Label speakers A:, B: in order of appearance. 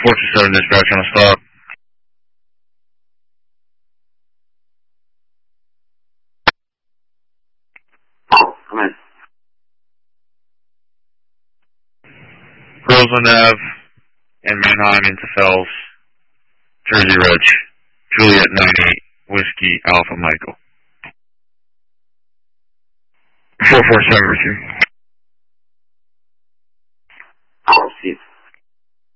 A: 427 dispatch on a stop.
B: Come in.
A: Roseland Ave and Manheim into Fells, Jersey Ridge, Juliet 98, Whiskey Alpha Michael. 447 receive.